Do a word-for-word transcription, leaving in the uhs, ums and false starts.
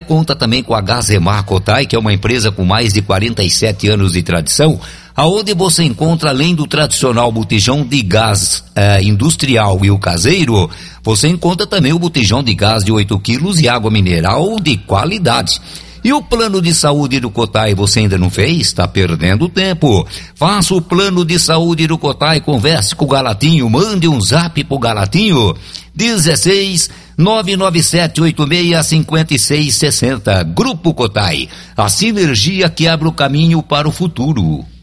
conta também com a Gazemar Cotai, que é uma empresa com mais de quarenta e sete anos de tradição, aonde você encontra, além do tradicional botijão de gás eh, industrial e o caseiro, você encontra também o botijão de gás de oito quilos e água mineral de qualidade. E o plano de saúde do Cotai você ainda não fez? Está perdendo tempo. Faça o plano de saúde do Cotai, converse com o Galatinho, mande um zap pro Galatinho, dezesseis, nove nove sete oito seis, cinco seis seis zero. Grupo Cotai, a sinergia que abre o caminho para o futuro.